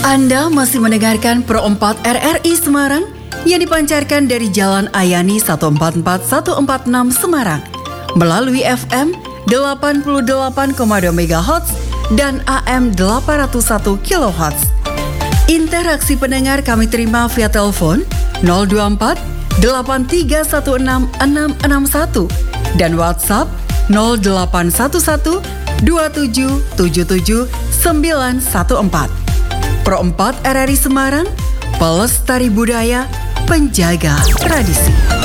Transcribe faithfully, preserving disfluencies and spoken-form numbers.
Anda masih mendengarkan Pro empat R R I Semarang yang dipancarkan dari Jalan Ayani satu empat empat satu empat enam Semarang melalui F M delapan puluh delapan koma dua megahertz dan A M delapan ratus satu kilohertz. Interaksi pendengar kami terima via telepon nol dua empat delapan tiga satu enam enam enam satu dan WhatsApp nol delapan satu satu dua tujuh tujuh tujuh sembilan satu empat. Pro empat R R I Semarang, pelestari budaya, penjaga tradisi.